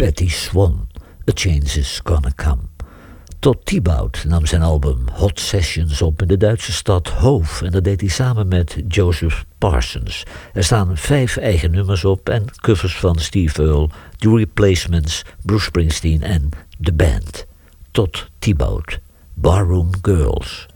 Betty Swan, A Change Is Gonna Come. Todd Thibaut nam zijn album Hot Sessions op in de Duitse stad Hof en dat deed hij samen met Joseph Parsons. Er staan 5 eigen nummers op en covers van Steve Earle, The Replacements, Bruce Springsteen en The Band. Todd Thibaut, Barroom Girls.